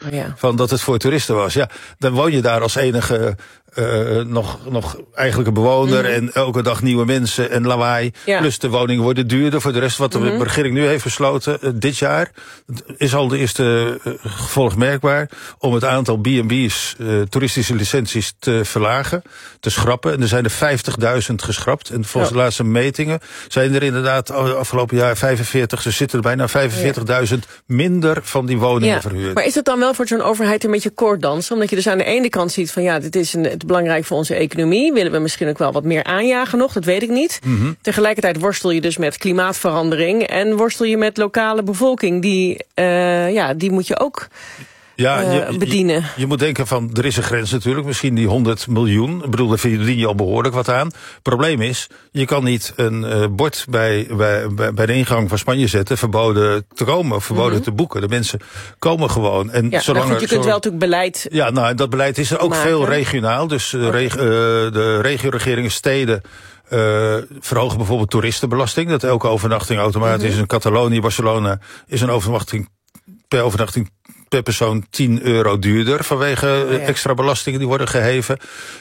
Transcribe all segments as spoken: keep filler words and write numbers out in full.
Ja. Van dat het voor toeristen was. Ja, dan woon je daar als enige uh, nog, nog eigenlijke bewoner. Mm-hmm. En elke dag nieuwe mensen en lawaai. Ja. Plus de woningen worden duurder. Voor de rest wat de mm-hmm. regering nu heeft besloten uh, dit jaar is al de eerste uh, gevolg merkbaar om het aantal B en B's, uh, toeristische licenties, te verlagen, te schrappen. En er zijn er vijftigduizend geschrapt. En volgens oh. de laatste metingen zijn er inderdaad afgelopen jaar vijfenveertig, er zitten er bijna vijfenveertigduizend ja. minder van die woningen ja. verhuurd. Maar is het dan wel voor zo'n overheid een beetje koorddansen? Omdat je dus aan de ene kant ziet van ja, dit is een, het belangrijk voor onze economie. Willen we misschien ook wel wat meer aanjagen nog? Dat weet ik niet. Mm-hmm. Tegelijkertijd worstel je dus met klimaatverandering en worstel je met lokale bevolking. Die, uh, ja, die moet je ook Ja, je, uh, bedienen. Je, je moet denken van, er is een grens natuurlijk, misschien die honderd miljoen. Ik bedoel, daar verdien je al behoorlijk wat aan. Probleem is, je kan niet een uh, bord bij, bij, bij de ingang van Spanje zetten, verboden te komen, of verboden mm-hmm. te boeken. De mensen komen gewoon. En ja, zolang nou goed, je kunt zo, wel natuurlijk beleid Ja, nou, dat beleid is er ook maken. Veel regionaal. Dus uh, okay. reg, uh, de regioregeringen, steden, Uh, verhogen bijvoorbeeld toeristenbelasting. Dat elke overnachting automatisch mm-hmm. in Catalonië, Barcelona is een overnachting per overnachting per persoon tien euro duurder vanwege oh, ja. extra belastingen die worden geheven. Uh,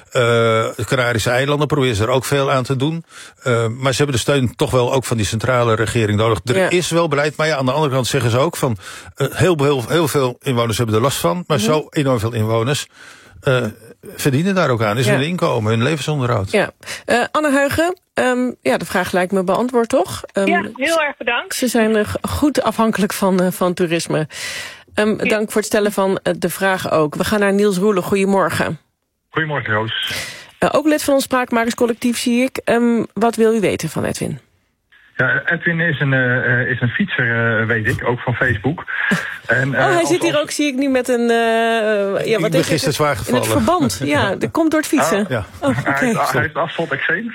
de Canarische eilanden proberen ze er ook veel aan te doen. Uh, maar ze hebben de steun toch wel ook van die centrale regering nodig. Er ja. is wel beleid, maar ja, aan de andere kant zeggen ze ook van uh, heel, heel, heel veel inwoners hebben er last van, maar mm-hmm. zo enorm veel inwoners Uh, verdienen daar ook aan. Is ja. hun inkomen, hun levensonderhoud. Ja. Uh, Anne Huigen, um, ja, de vraag lijkt me beantwoord, toch? Um, ja, heel erg bedankt. Ze zijn uh, goed afhankelijk van, uh, van toerisme. Um, ja. Dank voor het stellen van uh, de vraag ook. We gaan naar Niels Roelen. Goedemorgen. Goedemorgen, Roos. Uh, ook lid van ons Spraakmakerscollectief, zie ik. Um, wat wil u weten van Edwin? Ja, Edwin is een, uh, is een fietser, uh, weet ik, ook van Facebook. En, uh, oh, hij als, zit hier als... ook, zie ik nu, met een... Uh, ja, wat ik ben gisteren zwaar gevallen. In het verband, ja. Dat komt door het fietsen. Ah, ja. oh, okay. Hij heeft, hij heeft asfalteczeem.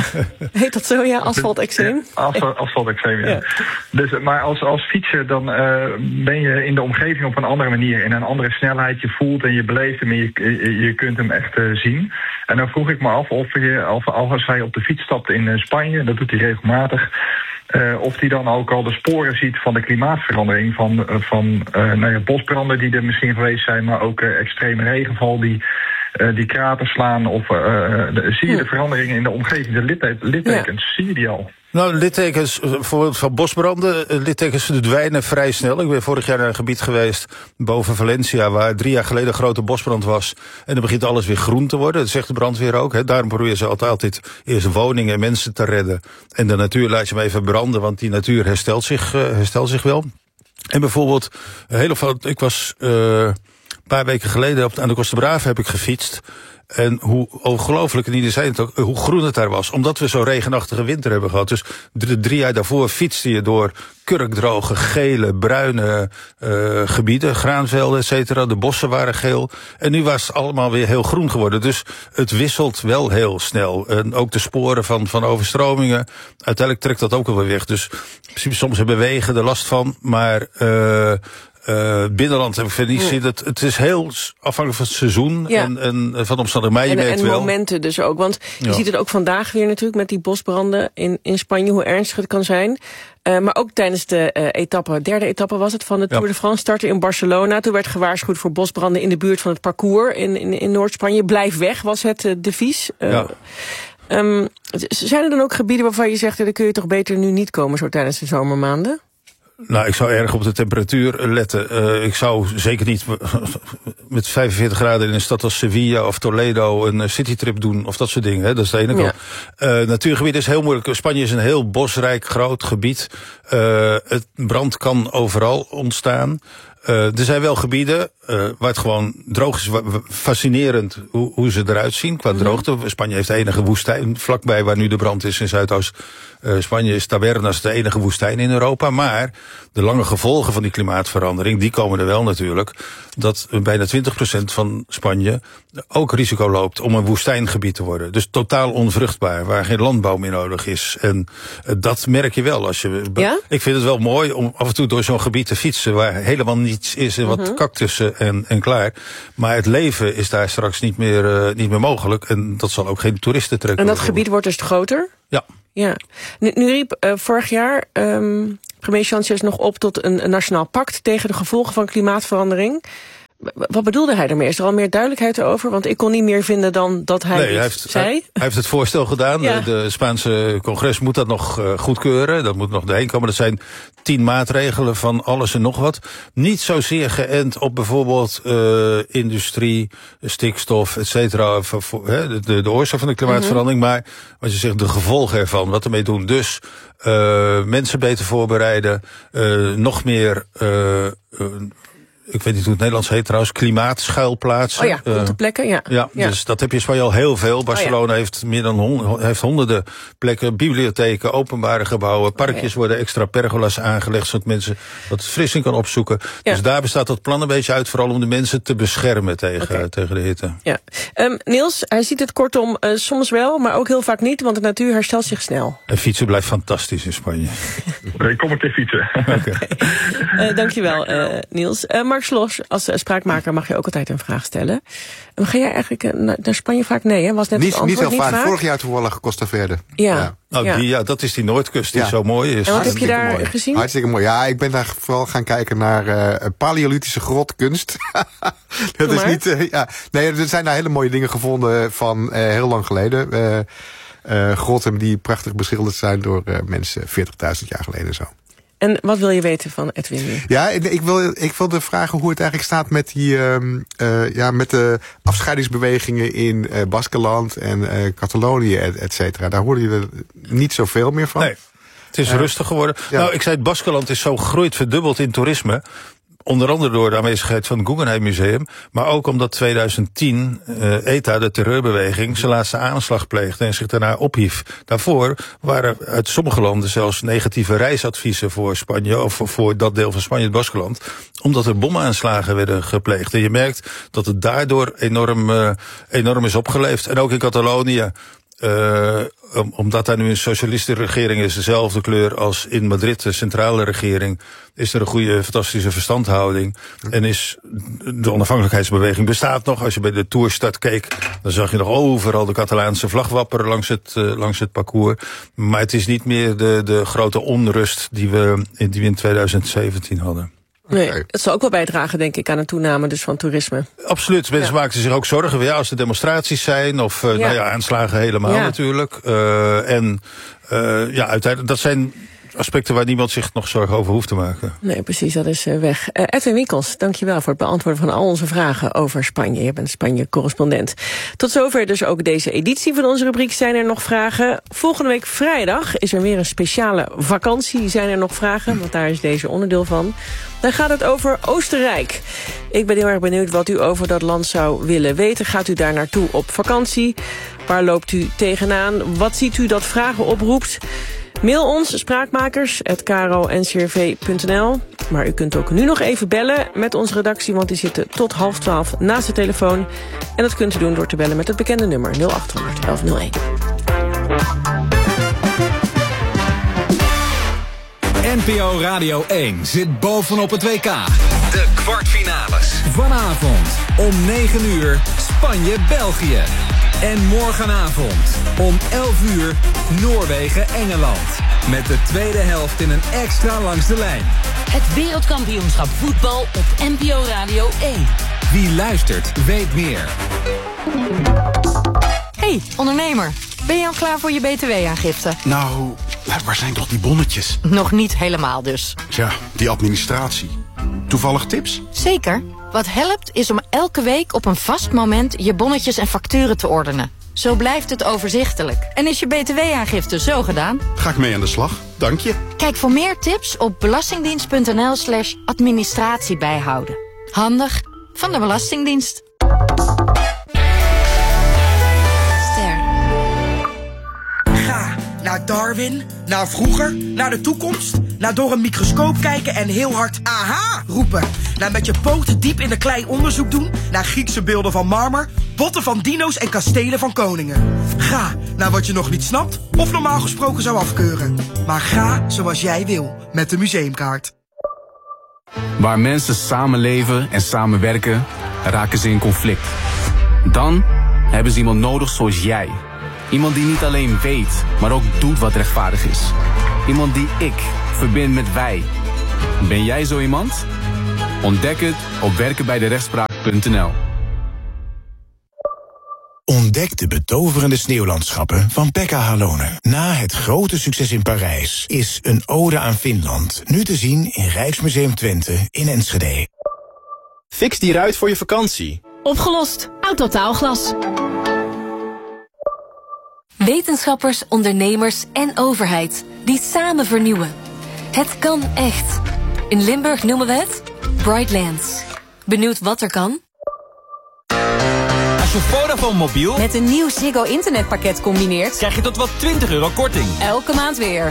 Heet dat zo, ja? Asfalteczeem? Ja, asfalteczeem, ja. ja. Dus, maar als, als fietser, dan uh, ben je in de omgeving op een andere manier. In een andere snelheid. Je voelt en je beleeft hem en je, je, je kunt hem echt uh, zien. En dan vroeg ik me af of, je, of als hij op de fiets stapt in uh, Spanje, dat doet hij regelmatig, Uh, of hij dan ook al de sporen ziet van de klimaatverandering, van, uh, van uh, nou ja, bosbranden die er misschien geweest zijn, maar ook uh, extreme regenval die, uh, die kraters slaan. Of uh, de, zie je de veranderingen in de omgeving, de litte- littekens, ja. zie je die al? Nou, littekens bijvoorbeeld van bosbranden, littekens verdwijnen vrij snel. Ik ben vorig jaar naar een gebied geweest boven Valencia, waar drie jaar geleden een grote bosbrand was. En dan begint alles weer groen te worden. Dat zegt de brandweer ook. Hè. Daarom proberen ze altijd, altijd eerst woningen en mensen te redden. En de natuur laat je hem even branden, want die natuur herstelt zich, uh, herstelt zich wel. En bijvoorbeeld, een hele, ik was uh, een paar weken geleden op, aan de Costa Brava heb ik gefietst. En hoe ongelooflijk, en iedereen zei het ook, hoe groen het daar was. Omdat we zo'n regenachtige winter hebben gehad. Dus de drie jaar daarvoor fietste je door kurkdroge, gele, bruine uh, gebieden, graanvelden, et cetera. De bossen waren geel. En nu was het allemaal weer heel groen geworden. Dus het wisselt wel heel snel. En ook de sporen van, van overstromingen. Uiteindelijk trekt dat ook wel weer weg. Dus soms hebben wegen er last van, maar Uh, Uh, binnenland heb ik verder niet gezien. Het, het is heel afhankelijk van het seizoen ja. en, en van de omstandigheden. Maar je en, merkt en wel. momenten dus ook. Want je ja. ziet het ook vandaag weer natuurlijk met die bosbranden in, in Spanje, hoe ernstig het kan zijn. Uh, maar ook tijdens de uh, etappe, derde etappe was het van de Tour ja. de France, starten in Barcelona. Toen werd gewaarschuwd voor bosbranden in de buurt van het parcours in, in, in Noord-Spanje. Blijf weg was het uh, devies. Uh, ja. um, zijn er dan ook gebieden waarvan je zegt, dan kun je toch beter nu niet komen zo tijdens de zomermaanden? Nou, ik zou erg op de temperatuur letten. Uh, ik zou zeker niet met vijfenveertig graden in een stad als Sevilla of Toledo een citytrip doen of dat soort dingen. Hè? Dat is de ene kant. Ja. Uh, natuurgebied is heel moeilijk. Spanje is een heel bosrijk, groot gebied. Uh, het brand kan overal ontstaan. Uh, er zijn wel gebieden uh, waar het gewoon droog is. Fascinerend hoe, hoe ze eruit zien qua droogte. Spanje heeft de enige woestijn vlakbij waar nu de brand is in Zuidoost. Uh, Spanje is Tabernas de enige woestijn in Europa. Maar de lange gevolgen van die klimaatverandering, die komen er wel natuurlijk. Dat bijna twintig procent van Spanje ook risico loopt om een woestijngebied te worden. Dus totaal onvruchtbaar, waar geen landbouw meer nodig is. En uh, dat merk je wel. Als je, ja? Ik vind het wel mooi om af en toe door zo'n gebied te fietsen waar helemaal niets is en wat uh-huh. cactussen en, en klaar. Maar het leven is daar straks niet meer, uh, niet meer mogelijk. En dat zal ook geen toeristen trekken. En dat gebied wordt dus groter? Ja. Ja. Nu, nu riep uh, vorig jaar um, premier Sánchez nog op tot een, een nationaal pact tegen de gevolgen van klimaatverandering. wat bedoelde hij ermee? Is er al meer duidelijkheid over? Want ik kon niet meer vinden dan dat hij nee, dit hij heeft, zei. Hij, hij heeft het voorstel gedaan. Ja. De, de Spaanse congres moet dat nog uh, goedkeuren. Dat moet nog doorheen komen. Dat zijn tien maatregelen van alles en nog wat. Niet zozeer geënt op bijvoorbeeld uh, industrie, stikstof, et cetera. De, de, de oorzaak van de klimaatverandering. Mm-hmm. Maar wat je zegt, de gevolgen ervan. Wat ermee doen. Dus uh, mensen beter voorbereiden. Uh, nog meer... Uh, uh, Ik weet niet hoe het Nederlands heet trouwens, klimaatschuilplaatsen. Oh ja, groenteplekken, ja. ja. Ja, dus dat heb je in Spanje al heel veel. Barcelona oh ja. heeft meer dan hond, heeft honderden plekken, bibliotheken, openbare gebouwen, parkjes oh ja. worden extra pergolas aangelegd, zodat mensen wat verfrissing kan opzoeken. Ja. Dus daar bestaat dat plan een beetje uit, vooral om de mensen te beschermen tegen, okay. tegen de hitte. Ja. Um, Niels, hij ziet het kortom uh, soms wel, maar ook heel vaak niet, want de natuur herstelt zich snel. En fietsen blijft fantastisch in Spanje. Ik kom een keer fietsen. Okay. uh, dankjewel, uh, Niels. Uh, Mark Schloss, als uh, spraakmaker mag je ook altijd een vraag stellen. Um, ga jij eigenlijk uh, naar, naar Spanje vaak? Nee, hè? Was net niet, het antwoord, niet heel niet vaak. vaak. Vorig jaar toevallig Costa Verde. Ja. ja. Oh, ja. Die, ja, dat is die Noordkust die ja. zo mooi is. En wat heb je daar mooi. gezien? Hartstikke mooi. Ja, ik ben daar vooral gaan kijken naar uh, paleolithische grotkunst. dat is niet. Uh, ja. Nee, er zijn daar hele mooie dingen gevonden van uh, heel lang geleden. Uh, uh, grotten die prachtig beschilderd zijn door uh, mensen veertigduizend jaar geleden zo. En wat wil je weten van Edwin nu? Ja, ik wil, ik wilde vragen hoe het eigenlijk staat met die, um, uh, ja, met de afscheidingsbewegingen in uh, Baskeland en uh, Catalonië, et, et cetera. Daar hoorde je er niet zoveel meer van. Nee, het is uh, rustig geworden. Ja. Nou, ik zei het, Baskeland is zo gegroeid, verdubbeld in toerisme. Onder andere door de aanwezigheid van het Guggenheim Museum. Maar ook omdat tweeduizend tien uh, E T A, de terreurbeweging, zijn laatste aanslag pleegde en zich daarna ophief. Daarvoor waren uit sommige landen zelfs negatieve reisadviezen voor Spanje, of voor dat deel van Spanje, het Baskeland, omdat er bomaanslagen werden gepleegd. En je merkt dat het daardoor enorm, uh, enorm is opgeleefd. En ook in Catalonië. Uh, omdat daar nu een socialistische regering is, dezelfde kleur als in Madrid, de centrale regering, is er een goede, fantastische verstandhouding. En is de onafhankelijkheidsbeweging bestaat nog. Als je bij de Tourstart keek, dan zag je nog overal de Catalaanse vlag wapperen langs het, uh, langs het parcours. Maar het is niet meer de, de grote onrust die we, die we in tweeduizend zeventien hadden. Nee, het zal ook wel bijdragen, denk ik, aan een toename dus van toerisme. Absoluut. Mensen ja. maakten zich ook zorgen. Ja, als er demonstraties zijn of uh, ja. nou ja, aanslagen helemaal ja. natuurlijk. Uh, en uh, ja, uiteindelijk, dat zijn aspecten waar niemand zich nog zorgen over hoeft te maken. Nee, precies, dat is uh, weg. Uh, Edwin Winkels, dankjewel voor het beantwoorden van al onze vragen over Spanje. Je bent Spanje-correspondent. Tot zover dus ook deze editie van onze rubriek Zijn er nog vragen? Volgende week vrijdag is er weer een speciale vakantie. Zijn er nog vragen? Want daar is deze onderdeel van. Dan gaat het over Oostenrijk. Ik ben heel erg benieuwd wat u over dat land zou willen weten. Gaat u daar naartoe op vakantie? Waar loopt u tegenaan? Wat ziet u dat vragen oproept? Mail ons, spraakmakers, at karo n c r v punt n l. Maar u kunt ook nu nog even bellen met onze redactie, want die zitten tot half twaalf naast de telefoon. En dat kunt u doen door te bellen met het bekende nummer nul acht honderd elf nul één. N P O Radio één zit bovenop het W K. De kwartfinales. Vanavond om negen uur Spanje-België. En morgenavond om elf uur Noorwegen-Engeland. Met de tweede helft in een extra langs de lijn. Het wereldkampioenschap voetbal op N P O Radio één. Wie luistert, weet meer. Hey, ondernemer. Ben je al klaar voor je B T W-aangifte? Nou, waar zijn toch die bonnetjes? Nog niet helemaal dus. Tja, die administratie. Toevallig tips? Zeker. Wat helpt is om elke week op een vast moment je bonnetjes en facturen te ordenen. Zo blijft het overzichtelijk. En is je B T W-aangifte zo gedaan? Ga ik mee aan de slag. Dank je. Kijk voor meer tips op belastingdienst punt n l slash administratie bijhouden. Handig van de Belastingdienst. Ga naar Darwin, naar vroeger, naar de toekomst, naar door een microscoop kijken en heel hard aha roepen. Naar met je poten diep in de klei onderzoek doen, naar Griekse beelden van marmer, botten van dino's en kastelen van koningen. Ga naar wat je nog niet snapt of normaal gesproken zou afkeuren. Maar ga zoals jij wil, met de museumkaart. Waar mensen samenleven en samenwerken, raken ze in conflict. Dan hebben ze iemand nodig zoals jij. Iemand die niet alleen weet, maar ook doet wat rechtvaardig is. Iemand die ik verbind met wij. Ben jij zo iemand? Ontdek het op werken bij de rechtspraak. punt n l. Ontdek de betoverende sneeuwlandschappen van Pekka Halonen. Na het grote succes in Parijs is Een ode aan Finland nu te zien in Rijksmuseum Twente in Enschede. Fix die ruit voor je vakantie. Opgelost. Autotaalglas. Wetenschappers, ondernemers en overheid die samen vernieuwen. Het kan echt. In Limburg noemen we het Brightlands. Benieuwd wat er kan? Als je Vodafone mobiel met een nieuw Ziggo internetpakket combineert, krijg je tot wel twintig euro korting. Elke maand weer.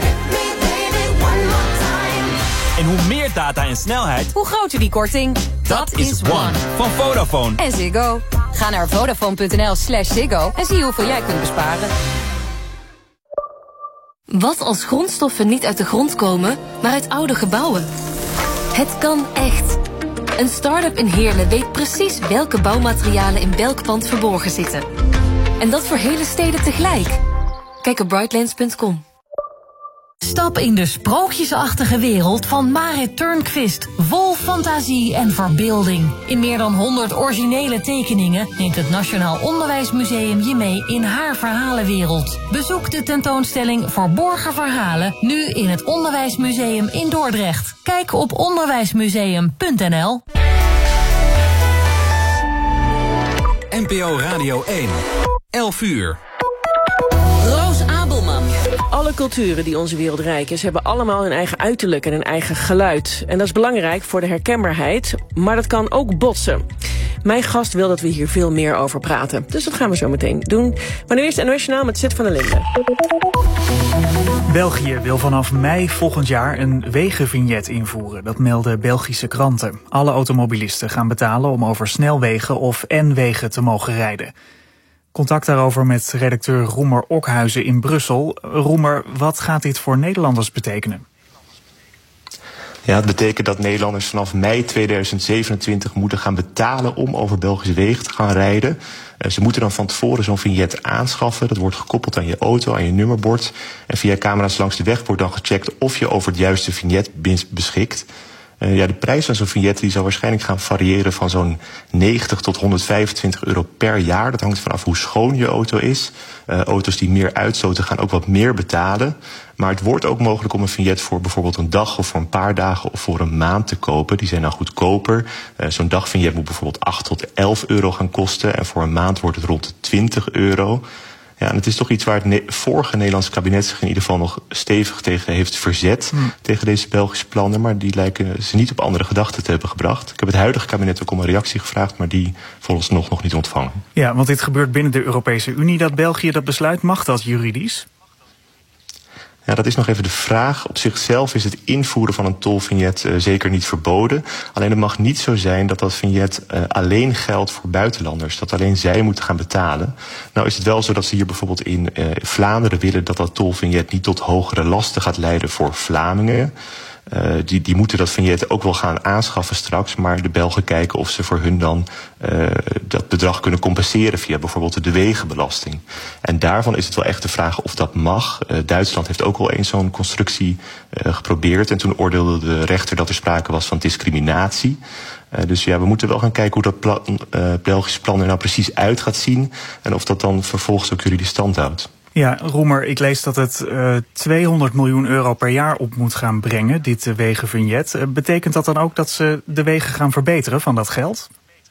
En hoe meer data en snelheid, hoe groter die korting. Dat, Dat is One van Vodafone. En Ziggo. Ga naar vodafone.nl slash Ziggo en zie hoeveel jij kunt besparen. Wat als grondstoffen niet uit de grond komen, maar uit oude gebouwen? Het kan echt. Een start-up in Heerlen weet precies welke bouwmaterialen in welk pand verborgen zitten. En dat voor hele steden tegelijk. Kijk op brightlands punt com. Stap in de sprookjesachtige wereld van Marit Turnquist. Vol fantasie en verbeelding. In meer dan honderd originele tekeningen neemt het Nationaal Onderwijsmuseum je mee in haar verhalenwereld. Bezoek de tentoonstelling Verborgen Verhalen nu in het Onderwijsmuseum in Dordrecht. Kijk op onderwijsmuseum punt n l. N P O Radio één. elf uur. Roos Abelman. Alle culturen die onze wereld rijk is, hebben allemaal hun eigen uiterlijk en hun eigen geluid. En dat is belangrijk voor de herkenbaarheid, maar dat kan ook botsen. Mijn gast wil dat we hier veel meer over praten. Dus dat gaan we zo meteen doen. Maar nu eerst N O S Journaal met Zit van der Linden. België wil vanaf mei volgend jaar een wegenvignet invoeren. Dat melden Belgische kranten. Alle automobilisten gaan betalen om over snelwegen of N-wegen te mogen rijden. Contact daarover met redacteur Roemer Okhuizen in Brussel. Roemer, wat gaat dit voor Nederlanders betekenen? Ja, het betekent dat Nederlanders vanaf mei tweeduizend zevenentwintig moeten gaan betalen om over Belgische wegen te gaan rijden. Uh, ze moeten dan van tevoren zo'n vignet aanschaffen. Dat wordt gekoppeld aan je auto, aan je nummerbord. En via camera's langs de weg wordt dan gecheckt of je over het juiste vignet beschikt. Uh, ja, de prijs van zo'n vignet die zal waarschijnlijk gaan variëren van zo'n negentig tot honderdvijfentwintig euro per jaar. Dat hangt vanaf hoe schoon je auto is. Uh, auto's die meer uitstoten gaan ook wat meer betalen. Maar het wordt ook mogelijk om een vignet voor bijvoorbeeld een dag of voor een paar dagen of voor een maand te kopen. Die zijn dan goedkoper. Uh, zo'n dagvignet moet bijvoorbeeld acht tot elf euro gaan kosten. En voor een maand wordt het rond de twintig euro. Ja, en het is toch iets waar het ne- vorige Nederlandse kabinet zich in ieder geval nog stevig tegen heeft verzet. Hmm. Tegen deze Belgische plannen, maar die lijken ze niet op andere gedachten te hebben gebracht. Ik heb het huidige kabinet ook om een reactie gevraagd, maar die volgens nog nog niet ontvangen. Ja, want dit gebeurt binnen de Europese Unie, dat België dat besluit. Mag dat juridisch? Ja, dat is nog even de vraag. Op zichzelf is het invoeren van een tolvignet uh, zeker niet verboden. Alleen het mag niet zo zijn dat dat vignet uh, alleen geldt voor buitenlanders. Dat alleen zij moeten gaan betalen. Nou is het wel zo dat ze hier bijvoorbeeld in uh, Vlaanderen willen dat dat tolvignet niet tot hogere lasten gaat leiden voor Vlamingen. Uh, die, die moeten dat vignet ook wel gaan aanschaffen straks. Maar de Belgen kijken of ze voor hun dan uh, dat bedrag kunnen compenseren via bijvoorbeeld de wegenbelasting. En daarvan is het wel echt de vraag of dat mag. Uh, Duitsland heeft ook wel eens zo'n constructie uh, geprobeerd. En toen oordeelde de rechter dat er sprake was van discriminatie. Uh, dus ja, we moeten wel gaan kijken hoe dat plan, uh, Belgische plan er nou precies uit gaat zien. En of dat dan vervolgens ook juridisch stand houdt. Ja, Roemer, ik lees dat het uh, tweehonderd miljoen euro per jaar op moet gaan brengen, dit uh, wegenvignet. Uh, betekent dat dan ook dat ze de wegen gaan verbeteren van dat geld?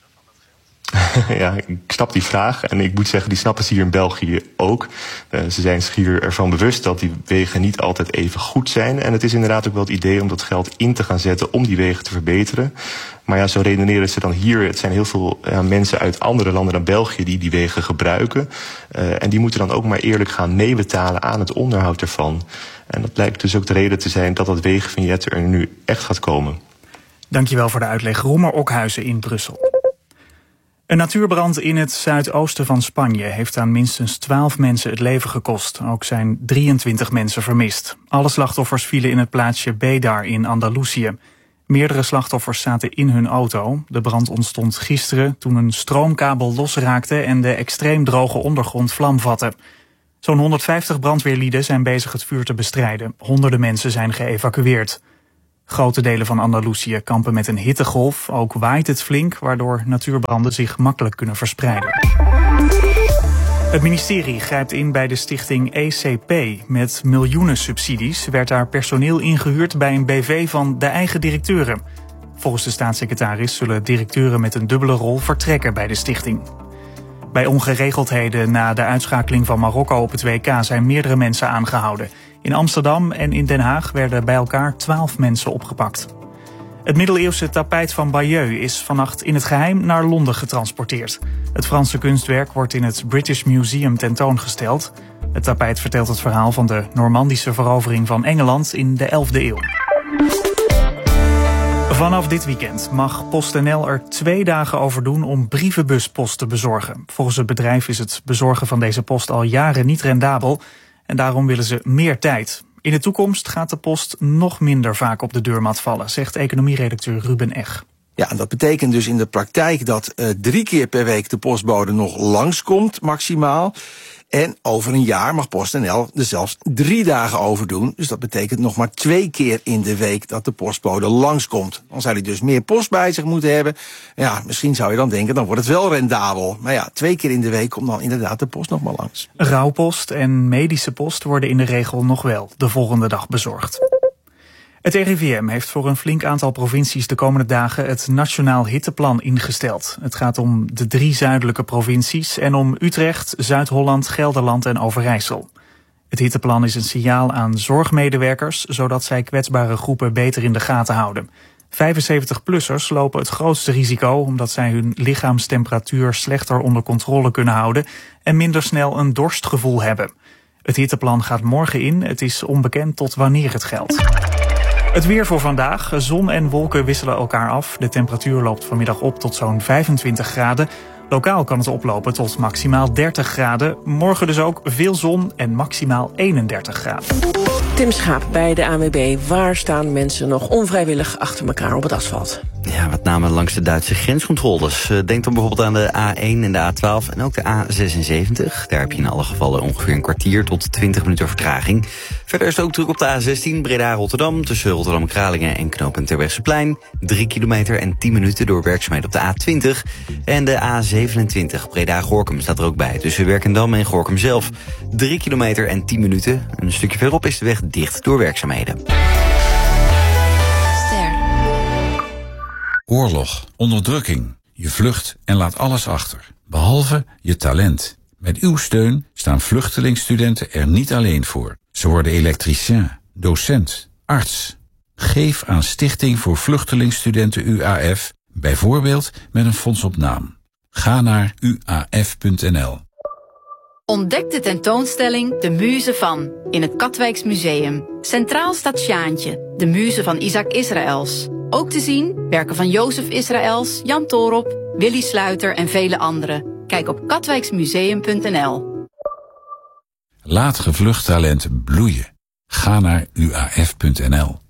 Ja, ik snap die vraag. En ik moet zeggen, die snappen ze hier in België ook. Uh, ze zijn zich hier ervan bewust dat die wegen niet altijd even goed zijn. En het is inderdaad ook wel het idee om dat geld in te gaan zetten om die wegen te verbeteren. Maar ja, zo redeneren ze dan hier. Het zijn heel veel ja, mensen uit andere landen dan België die die wegen gebruiken. Uh, en die moeten dan ook maar eerlijk gaan meebetalen aan het onderhoud ervan. En dat blijkt dus ook de reden te zijn dat dat wegenvignet er nu echt gaat komen. Dankjewel voor de uitleg. Roemer Okhuizen in Brussel. Een natuurbrand in het zuidoosten van Spanje heeft aan minstens twaalf mensen het leven gekost. Ook zijn drieëntwintig mensen vermist. Alle slachtoffers vielen in het plaatsje Bédar in Andalusië. Meerdere slachtoffers zaten in hun auto. De brand ontstond gisteren toen een stroomkabel losraakte en de extreem droge ondergrond vlam vatte. Zo'n honderdvijftig brandweerlieden zijn bezig het vuur te bestrijden. Honderden mensen zijn geëvacueerd. Grote delen van Andalusië kampen met een hittegolf. Ook waait het flink, waardoor natuurbranden zich makkelijk kunnen verspreiden. Het ministerie grijpt in bij de stichting E C P. Met miljoenen subsidies werd daar personeel ingehuurd bij een B V van de eigen directeuren. Volgens de staatssecretaris zullen directeuren met een dubbele rol vertrekken bij de stichting. Bij ongeregeldheden na de uitschakeling van Marokko op het W K zijn meerdere mensen aangehouden. In Amsterdam en in Den Haag werden bij elkaar twaalf mensen opgepakt. Het middeleeuwse tapijt van Bayeux is vannacht in het geheim naar Londen getransporteerd. Het Franse kunstwerk wordt in het British Museum tentoongesteld. Het tapijt vertelt het verhaal van de Normandische verovering van Engeland in de elfde eeuw. Vanaf dit weekend mag PostNL er twee dagen over doen om brievenbuspost te bezorgen. Volgens het bedrijf is het bezorgen van deze post al jaren niet rendabel en daarom willen ze meer tijd. In de toekomst gaat de post nog minder vaak op de deurmat vallen, zegt economieredacteur Ruben Eg. Ja, en dat betekent dus in de praktijk dat uh, drie keer per week de postbode nog langskomt, maximaal. En over een jaar mag PostNL er zelfs drie dagen over doen. Dus dat betekent nog maar twee keer in de week dat de postbode langskomt. Dan zou hij dus meer post bij zich moeten hebben. Ja, misschien zou je dan denken, dan wordt het wel rendabel. Maar ja, twee keer in de week komt dan inderdaad de post nog maar langs. Rouwpost en medische post worden in de regel nog wel de volgende dag bezorgd. Het R I V M heeft voor een flink aantal provincies de komende dagen het Nationaal Hitteplan ingesteld. Het gaat om de drie zuidelijke provincies en om Utrecht, Zuid-Holland, Gelderland en Overijssel. Het hitteplan is een signaal aan zorgmedewerkers, zodat zij kwetsbare groepen beter in de gaten houden. vijfenzeventig-plussers lopen het grootste risico omdat zij hun lichaamstemperatuur slechter onder controle kunnen houden en minder snel een dorstgevoel hebben. Het hitteplan gaat morgen in, het is onbekend tot wanneer het geldt. Het weer voor vandaag. Zon en wolken wisselen elkaar af. De temperatuur loopt vanmiddag op tot zo'n vijfentwintig graden. Lokaal kan het oplopen tot maximaal dertig graden. Morgen dus ook veel zon en maximaal eenendertig graden. Tim Schaap bij de A N W B. Waar staan mensen nog onvrijwillig achter elkaar op het asfalt? Ja, met name langs de Duitse grenscontroles. Denk dan bijvoorbeeld aan de A één en de A twaalf en ook de A zesenzeventig. Daar heb je in alle gevallen ongeveer een kwartier tot twintig minuten vertraging. Verder is het ook druk op de A zestien Breda-Rotterdam tussen Rotterdam-Kralingen en knooppunt Terbrechtseplein. Drie kilometer en tien minuten door werkzaamheden op de A twintig. En de A zevenentwintig Breda-Gorkum staat er ook bij tussen Werkendam en Gorkum zelf. Drie kilometer en tien minuten. Een stukje verderop is de weg dicht door werkzaamheden. Oorlog, onderdrukking. Je vlucht en laat alles achter, behalve je talent. Met uw steun staan vluchtelingstudenten er niet alleen voor. Ze worden elektricien, docent, arts. Geef aan Stichting voor Vluchtelingstudenten U A F, bijvoorbeeld met een fonds op naam. Ga naar u a f punt n l. Ontdek de tentoonstelling De Muze van in het Katwijks Museum. Centraal staat Sjaantje, de muze van Isaac Israëls. Ook te zien werken van Jozef Israëls, Jan Toorop, Willy Sluiter en vele anderen. Kijk op katwijksmuseum punt n l. Laat gevlucht talent bloeien. Ga naar u a f punt n l.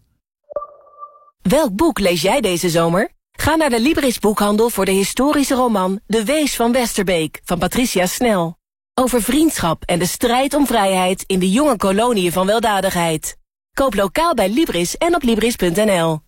Welk boek lees jij deze zomer? Ga naar de Libris boekhandel voor de historische roman De Wees van Westerbeek van Patricia Snel. Over vriendschap en de strijd om vrijheid in de jonge koloniën van weldadigheid. Koop lokaal bij Libris en op libris punt n l.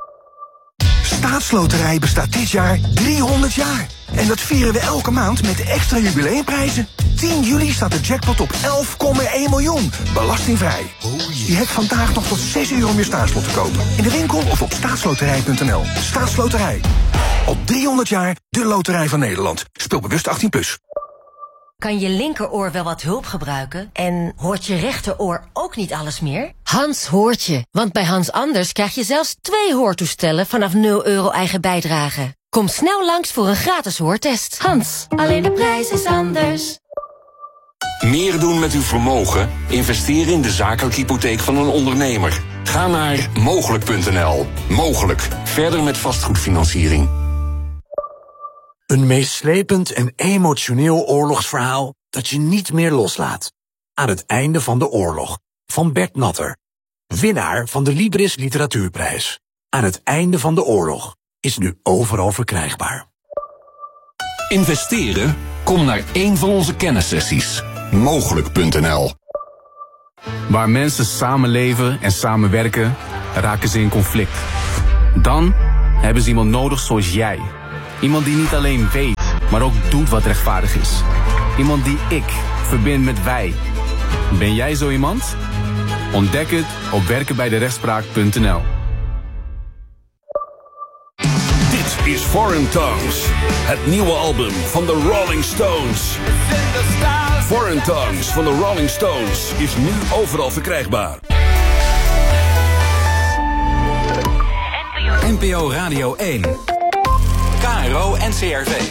Staatsloterij bestaat dit jaar driehonderd jaar. En dat vieren we elke maand met extra jubileumprijzen. tien juli staat de jackpot op elf komma één miljoen. Belastingvrij. Je hebt vandaag nog tot zes uur om je staatslot te kopen. In de winkel of op staatsloterij punt n l. Staatsloterij. Al driehonderd jaar de loterij van Nederland. Speel bewust achttien plus. Kan je linkeroor wel wat hulp gebruiken? En hoort je rechteroor ook niet alles meer? Hans hoort je, want bij Hans Anders krijg je zelfs twee hoortoestellen vanaf nul euro eigen bijdrage. Kom snel langs voor een gratis hoortest. Hans, alleen de prijs is anders. Meer doen met uw vermogen? Investeren in de zakelijke hypotheek van een ondernemer. Ga naar mogelijk punt n l. Mogelijk. Verder met vastgoedfinanciering. Een meeslepend en emotioneel oorlogsverhaal dat je niet meer loslaat. Aan het einde van de oorlog, van Bert Natter. Winnaar van de Libris Literatuurprijs. Aan het einde van de oorlog is nu overal verkrijgbaar. Investeren? Kom naar een van onze kennissessies. mogelijk punt n l. Waar mensen samenleven en samenwerken, raken ze in conflict. Dan hebben ze iemand nodig zoals jij. Iemand die niet alleen weet, maar ook doet wat rechtvaardig is. Iemand die ik verbind met wij. Ben jij zo iemand? Ontdek het op werken bij de rechtspraak punt n l. Dit is Foreign Tongues, het nieuwe album van de Rolling Stones. Foreign Tongues van de Rolling Stones is nu overal verkrijgbaar. N P O Radio één. K R O N C R V.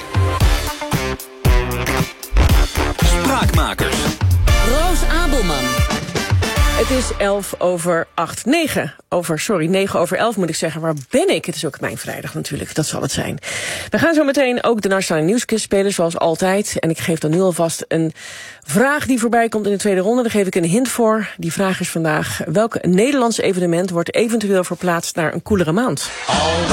Spraakmakers. Roos Abelman. Het is elf over acht. negen over, sorry, negen over elf moet ik zeggen. Waar ben ik? Het is ook mijn vrijdag natuurlijk, dat zal het zijn. We gaan zo meteen ook de Nationale Nieuwsquiz spelen, zoals altijd. En ik geef dan nu alvast een vraag die voorbij komt in de tweede ronde. Daar geef ik een hint voor. Die vraag is vandaag: welk Nederlands evenement wordt eventueel verplaatst naar een koelere maand?